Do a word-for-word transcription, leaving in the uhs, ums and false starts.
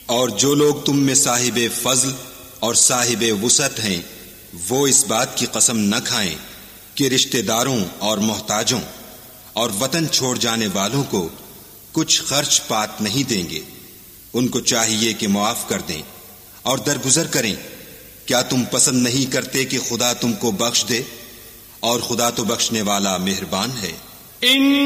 और जो लोग तुम में साहिबे फज़ल और साहिबे वुसअत हैं, वो इस बात की कसम न खाएं कि रिश्तेदारों और मोहताजों और वतन छोड़ जाने वालों को कुछ खर्च पात नहीं देंगे। उनको चाहिए कि मुआफ कर दें और दरगुजर करें। क्या तुम पसंद नहीं करते कि खुदा तुमको बख्श दे? और खुदा तो बख्शने वाला मेहरबान है।